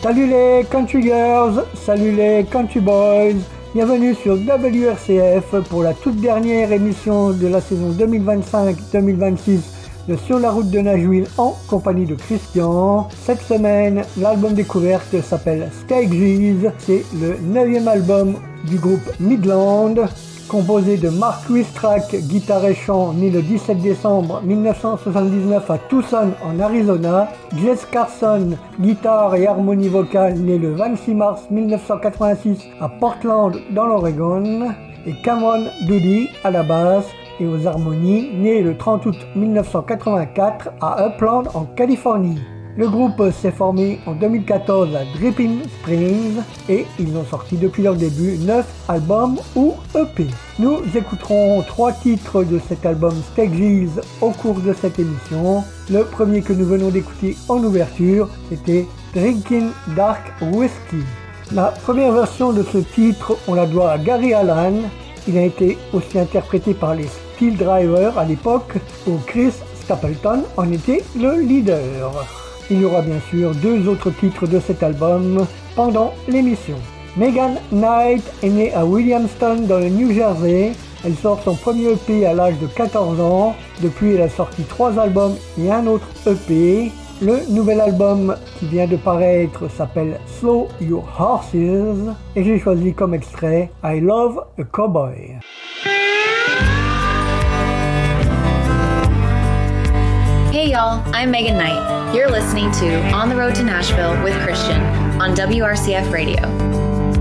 Salut les country girls, salut les country boys, bienvenue sur WRCF pour la toute dernière émission de la saison 2025-2026 de Sur la route de Nashville en compagnie de Christian. Cette semaine, l'album découverte s'appelle Stages, c'est le 9e album du groupe Midland. Composé de Mark Wistrack, guitare et chant, né le 17 décembre 1979 à Tucson en Arizona, Jess Carson, guitare et harmonie vocale, né le 26 mars 1986 à Portland dans l'Oregon, et Cameron Doody à la basse et aux harmonies, né le 30 août 1984 à Upland en Californie. Le groupe s'est formé en 2014 à Dripping Springs et ils ont sorti depuis leur début 9 albums ou EP. Nous écouterons 3 titres de cet album Stages au cours de cette émission. Le premier que nous venons d'écouter en ouverture, c'était Drinking Dark Whiskey. La première version de ce titre, on la doit à Gary Allan. Il a été aussi interprété par les Steel Drivers à l'époque où Chris Stapleton en était le leader. Il y aura bien sûr 2 autres titres de cet album pendant l'émission. Megan Knight est née à Williamston dans le New Jersey. Elle sort son premier EP à l'âge de 14 ans. Depuis, elle a sorti 3 albums et un autre EP. Le nouvel album qui vient de paraître s'appelle Slow Your Horses et j'ai choisi comme extrait I Love a Cowboy. Hey y'all, I'm Megan Knight. You're listening to On the Road to Nashville with Christian on WRCF Radio.